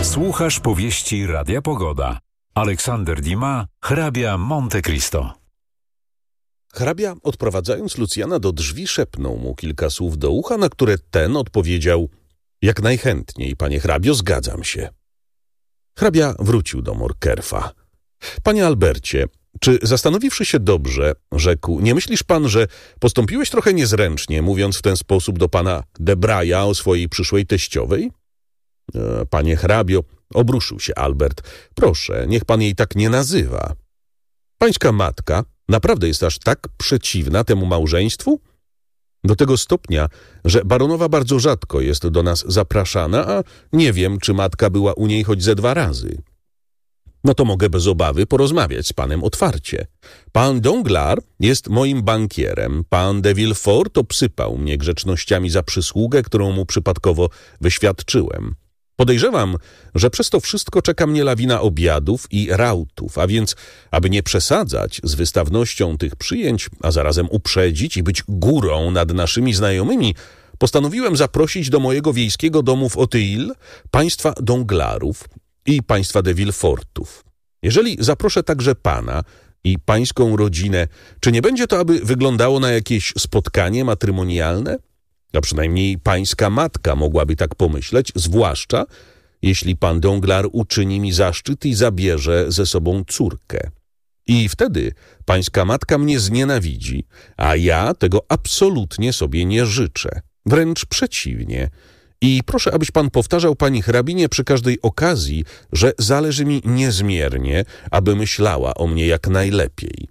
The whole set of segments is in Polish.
Słuchasz powieści Radia Pogoda. Aleksander Dima, hrabia Monte Cristo. Hrabia, odprowadzając Lucjana do drzwi, szepnął mu kilka słów do ucha, na które ten odpowiedział: jak najchętniej, panie hrabio, zgadzam się. Hrabia wrócił do Morkerfa. Panie Albercie, czy zastanowiwszy się dobrze, rzekł, nie myślisz pan, że postąpiłeś trochę niezręcznie, mówiąc w ten sposób do pana Debraya o swojej przyszłej teściowej? Panie hrabio, obruszył się Albert, proszę, niech pan jej tak nie nazywa. Pańska matka naprawdę jest aż tak przeciwna temu małżeństwu? Do tego stopnia, że baronowa bardzo rzadko jest do nas zapraszana, a nie wiem, czy matka była u niej choć ze 2 razy. No to mogę bez obawy porozmawiać z panem otwarcie. Pan Danglars jest moim bankierem. Pan de Villefort obsypał mnie grzecznościami za przysługę, którą mu przypadkowo wyświadczyłem. Podejrzewam, że przez to wszystko czeka mnie lawina obiadów i rautów, a więc, aby nie przesadzać z wystawnością tych przyjęć, a zarazem uprzedzić i być górą nad naszymi znajomymi, postanowiłem zaprosić do mojego wiejskiego domu w Auteuil państwa Danglarsów i państwa de Villefortów. Jeżeli zaproszę także pana i pańską rodzinę, czy nie będzie to, aby wyglądało na jakieś spotkanie matrymonialne? A przynajmniej pańska matka mogłaby tak pomyśleć, zwłaszcza jeśli pan Danglars uczyni mi zaszczyt i zabierze ze sobą córkę. I wtedy pańska matka mnie znienawidzi, a ja tego absolutnie sobie nie życzę. Wręcz przeciwnie. I proszę, abyś pan powtarzał pani hrabinie przy każdej okazji, że zależy mi niezmiernie, aby myślała o mnie jak najlepiej.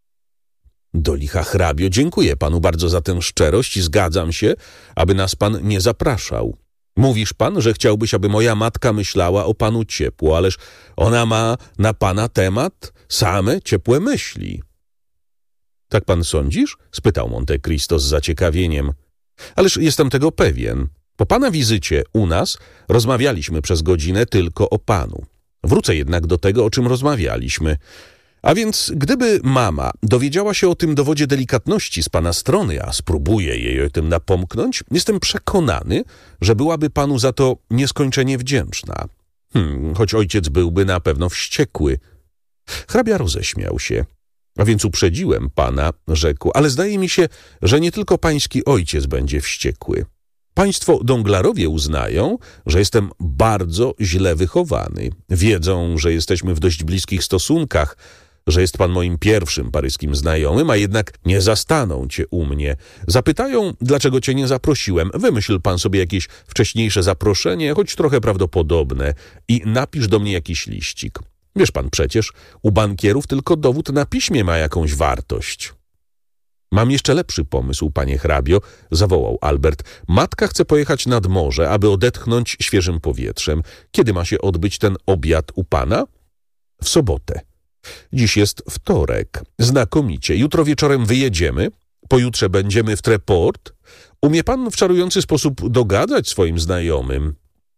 Do licha hrabio, dziękuję panu bardzo za tę szczerość i zgadzam się, aby nas pan nie zapraszał. Mówisz pan, że chciałbyś, aby moja matka myślała o panu ciepło, ależ ona ma na pana temat same ciepłe myśli. Tak pan sądzisz? Spytał Monte Cristo z zaciekawieniem. Ależ jestem tego pewien. Po pana wizycie u nas rozmawialiśmy przez godzinę tylko o panu. Wrócę jednak do tego, o czym rozmawialiśmy. A więc gdyby mama dowiedziała się o tym dowodzie delikatności z pana strony, a spróbuję jej o tym napomknąć, jestem przekonany, że byłaby panu za to nieskończenie wdzięczna. Choć ojciec byłby na pewno wściekły. Hrabia roześmiał się. A więc uprzedziłem pana, rzekł, ale zdaje mi się, że nie tylko pański ojciec będzie wściekły. Państwo Danglarowie uznają, że jestem bardzo źle wychowany. Wiedzą, że jesteśmy w dość bliskich stosunkach, że jest pan moim pierwszym paryskim znajomym, a jednak nie zastaną cię u mnie. Zapytają, dlaczego cię nie zaprosiłem. Wymyśl pan sobie jakieś wcześniejsze zaproszenie, choć trochę prawdopodobne, i napisz do mnie jakiś liścik. Wiesz pan przecież, u bankierów tylko dowód na piśmie ma jakąś wartość. Mam jeszcze lepszy pomysł, panie hrabio, zawołał Albert. Matka chce pojechać nad morze, aby odetchnąć świeżym powietrzem. Kiedy ma się odbyć ten obiad u pana? W sobotę. Dziś jest wtorek. Znakomicie. Jutro wieczorem wyjedziemy. Pojutrze będziemy w Tréport. Umie pan w czarujący sposób dogadać swoim znajomym.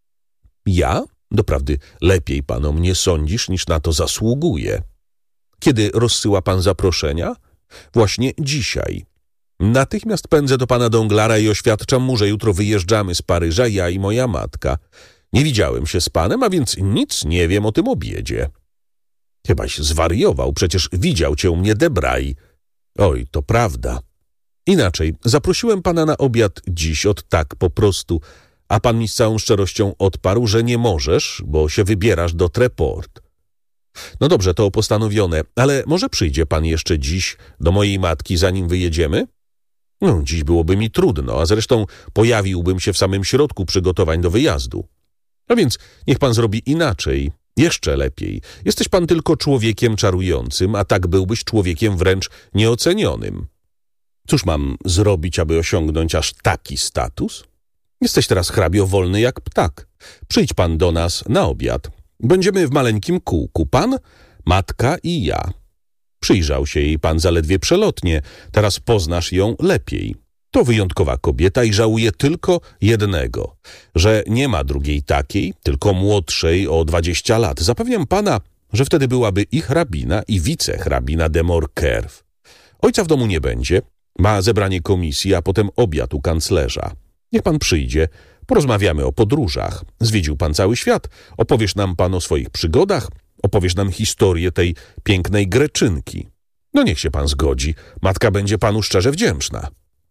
Ja? Doprawdy lepiej pan o mnie sądzisz, niż na to zasługuję. Kiedy rozsyła pan zaproszenia? Właśnie dzisiaj. Natychmiast pędzę do pana Danglara i oświadczam mu, że jutro wyjeżdżamy z Paryża, ja i moja matka. Nie widziałem się z panem, a więc nic nie wiem o tym obiedzie. Chybaś zwariował, przecież widział cię u mnie Debray. Oj, to prawda. Inaczej, zaprosiłem pana na obiad dziś od tak po prostu, a pan mi z całą szczerością odparł, że nie możesz, bo się wybierasz do Tréport. No dobrze, to postanowione, ale może przyjdzie pan jeszcze dziś do mojej matki, zanim wyjedziemy? No, dziś byłoby mi trudno, a zresztą pojawiłbym się w samym środku przygotowań do wyjazdu. A więc niech pan zrobi inaczej, jeszcze lepiej. Jesteś pan tylko człowiekiem czarującym, a tak byłbyś człowiekiem wręcz nieocenionym. Cóż mam zrobić, aby osiągnąć aż taki status? Jesteś teraz, hrabio, wolny jak ptak. Przyjdź pan do nas na obiad. Będziemy w maleńkim kółku, pan, matka i ja. Przyjrzał się jej pan zaledwie przelotnie, teraz poznasz ją lepiej. To wyjątkowa kobieta i żałuje tylko jednego, że nie ma drugiej takiej, tylko młodszej o 20 lat. Zapewniam pana, że wtedy byłaby i hrabina, i wicehrabina de Morkerf. Ojca w domu nie będzie, ma zebranie komisji, a potem obiad u kanclerza. Niech pan przyjdzie, Porozmawiamy o podróżach. Zwiedził pan cały świat. Opowiesz nam pan o swoich przygodach. Opowiesz nam historię tej pięknej Greczynki. No niech się pan zgodzi. Matka będzie panu szczerze wdzięczna.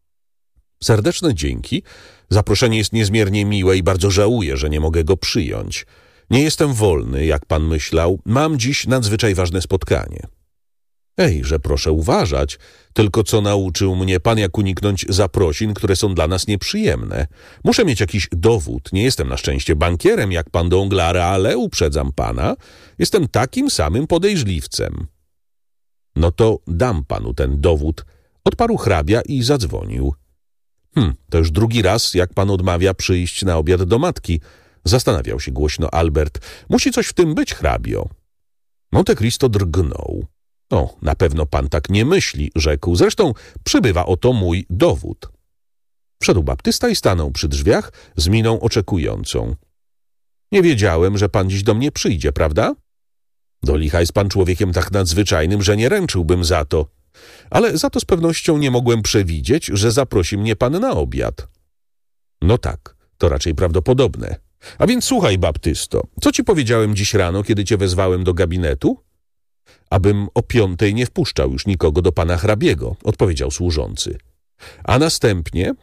Serdeczne dzięki. Zaproszenie jest niezmiernie miłe i bardzo żałuję, że nie mogę go przyjąć. Nie jestem wolny, jak pan myślał. Mam dziś nadzwyczaj ważne spotkanie. Że proszę uważać. Tylko co nauczył mnie pan, jak uniknąć zaprosin, które są dla nas nieprzyjemne. Muszę mieć jakiś dowód. Nie jestem na szczęście bankierem, jak pan Danglars, ale uprzedzam pana, jestem takim samym podejrzliwcem. No to dam panu ten dowód, odparł hrabia i zadzwonił. To już drugi raz, jak pan odmawia przyjść na obiad do matki. Zastanawiał się głośno Albert. Musi coś w tym być, hrabio. Monte Cristo drgnął. Na pewno pan tak nie myśli, rzekł. Zresztą przybywa oto mój dowód. Wszedł baptysta i stanął przy drzwiach z miną oczekującą. Nie wiedziałem, że pan dziś do mnie przyjdzie, prawda? Do licha jest pan człowiekiem tak nadzwyczajnym, że nie ręczyłbym za to. Ale za to z pewnością nie mogłem przewidzieć, że zaprosi mnie pan na obiad. No tak, to raczej prawdopodobne. A więc słuchaj, baptysto, co ci powiedziałem dziś rano, kiedy cię wezwałem do gabinetu? Abym o 5:00 nie wpuszczał już nikogo do pana hrabiego, odpowiedział służący. A następnie...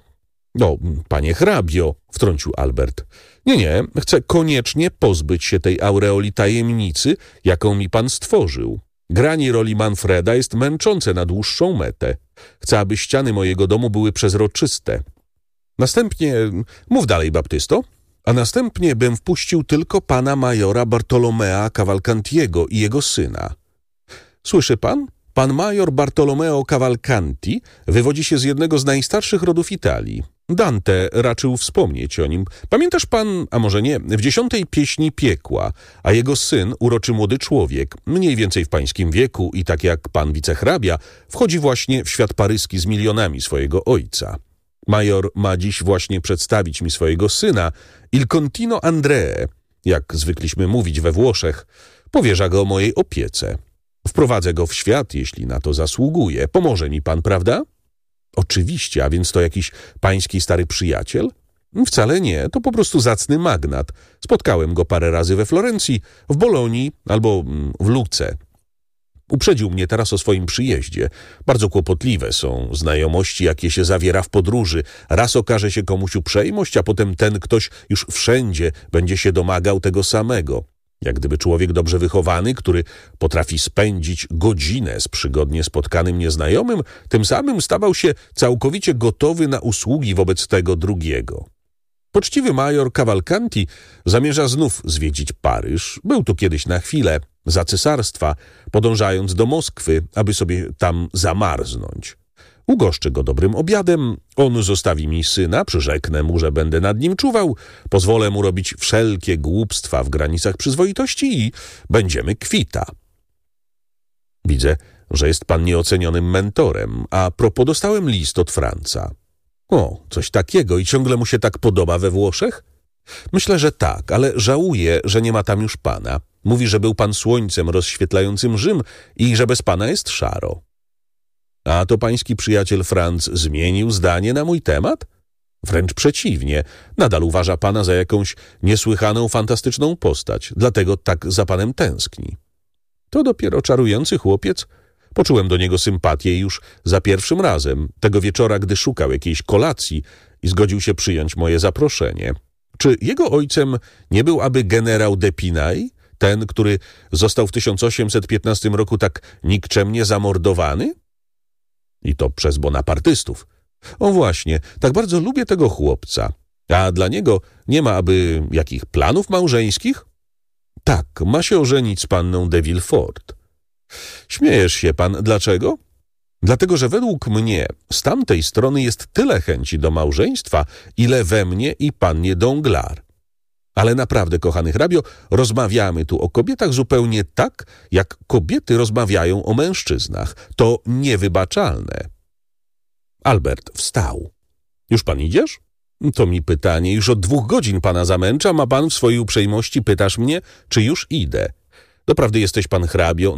panie hrabio, wtrącił Albert. Nie, chcę koniecznie pozbyć się tej aureoli tajemnicy, jaką mi pan stworzył. Granie roli Manfreda jest męczące na dłuższą metę. Chcę, aby ściany mojego domu były przezroczyste. Następnie... Mów dalej, baptysto. A następnie bym wpuścił tylko pana majora Bartolomea Cavalcantiego i jego syna. Słyszy pan? Pan major Bartolomeo Cavalcanti wywodzi się z jednego z najstarszych rodów Italii. Dante raczył wspomnieć o nim. Pamiętasz pan, a może nie, w 10. pieśni piekła, a jego syn, uroczy młody człowiek, mniej więcej w pańskim wieku i tak jak pan wicehrabia, wchodzi właśnie w świat paryski z milionami swojego ojca. Major ma dziś właśnie przedstawić mi swojego syna, Il Contino André, jak zwykliśmy mówić we Włoszech, powierza go mojej opiece. Wprowadzę go w świat, jeśli na to zasługuje. Pomoże mi pan, prawda? Oczywiście, a więc to jakiś pański stary przyjaciel? Wcale nie, to po prostu zacny magnat. Spotkałem go parę razy we Florencji, w Bolonii albo w Lucce. Uprzedził mnie teraz o swoim przyjeździe. Bardzo kłopotliwe są znajomości, jakie się zawiera w podróży. Raz okaże się komuś uprzejmość, a potem ten ktoś już wszędzie będzie się domagał tego samego. Jak gdyby człowiek dobrze wychowany, który potrafi spędzić godzinę z przygodnie spotkanym nieznajomym, tym samym stawał się całkowicie gotowy na usługi wobec tego drugiego. Poczciwy major Cavalcanti zamierza znów zwiedzić Paryż. Był tu kiedyś na chwilę, za cesarstwa, podążając do Moskwy, aby sobie tam zamarznąć. Ugoszczę go dobrym obiadem, on zostawi mi syna, przyrzeknę mu, że będę nad nim czuwał, pozwolę mu robić wszelkie głupstwa w granicach przyzwoitości i będziemy kwita. Widzę, że jest pan nieocenionym mentorem, a propos dostałem list od Franca. Coś takiego i ciągle mu się tak podoba we Włoszech? Myślę, że tak, ale żałuję, że nie ma tam już pana. Mówi, że był pan słońcem rozświetlającym Rzym i że bez pana jest szaro. A to pański przyjaciel Franc zmienił zdanie na mój temat? Wręcz przeciwnie, nadal uważa pana za jakąś niesłychaną, fantastyczną postać, dlatego tak za panem tęskni. To dopiero czarujący chłopiec. Poczułem do niego sympatię już za pierwszym razem, tego wieczora, gdy szukał jakiejś kolacji i zgodził się przyjąć moje zaproszenie. Czy jego ojcem nie był aby generał d'Epinay, ten, który został w 1815 roku tak nikczemnie zamordowany? I to przez bonapartystów. Właśnie, tak bardzo lubię tego chłopca. A dla niego nie ma aby jakich planów małżeńskich? Tak, ma się ożenić z panną de Villefort. Śmiejesz się pan, dlaczego? Dlatego, że według mnie z tamtej strony jest tyle chęci do małżeństwa, ile we mnie i pannie Danglars. Ale naprawdę, kochany hrabio, rozmawiamy tu o kobietach zupełnie tak, jak kobiety rozmawiają o mężczyznach. To niewybaczalne. Albert wstał. Już pan idziesz? To mi pytanie. Już od 2 godzin pana zamęczam, a pan w swojej uprzejmości pytasz mnie, czy już idę. Doprawdy jesteś pan hrabio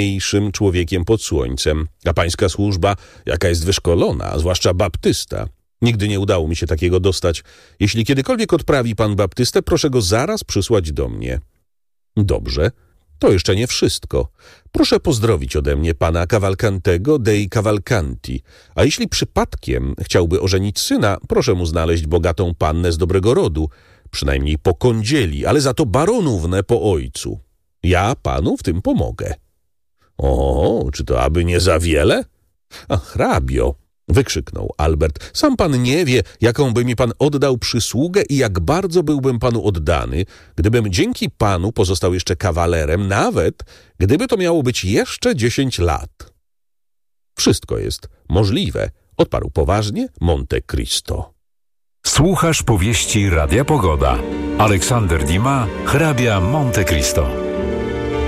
najuprzejmiejszym człowiekiem pod słońcem, a pańska służba jaka jest wyszkolona, zwłaszcza baptysta. Nigdy nie udało mi się takiego dostać. Jeśli kiedykolwiek odprawi pan baptystę, proszę go zaraz przysłać do mnie. Dobrze, to jeszcze nie wszystko. Proszę pozdrowić ode mnie pana Cavalcantego dei Cavalcanti, a jeśli przypadkiem chciałby ożenić syna, proszę mu znaleźć bogatą pannę z dobrego rodu, przynajmniej po kądzieli, ale za to baronównę po ojcu. Ja panu w tym pomogę. O, czy to aby nie za wiele? A hrabio, wykrzyknął Albert, sam pan nie wie, jaką by mi pan oddał przysługę i jak bardzo byłbym panu oddany, gdybym dzięki panu pozostał jeszcze kawalerem, nawet gdyby to miało być jeszcze 10 lat. Wszystko jest możliwe, odparł poważnie Monte Cristo. Słuchasz powieści Radia Pogoda. Aleksander Dumas, hrabia Monte Cristo.